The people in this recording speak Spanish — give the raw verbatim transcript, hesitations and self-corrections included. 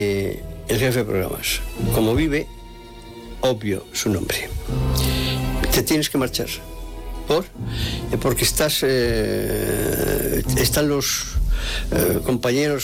Eh, el jefe de programas, como vive, obvio su nombre. Te tienes que marchar. ¿Por? Eh, porque estás, eh, están los eh, compañeros